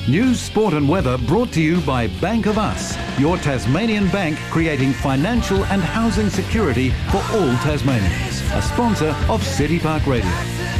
News, sport and weather brought to you by Bank of Us, your Tasmanian bank creating financial and housing security for all Tasmanians. A sponsor of City Park Radio.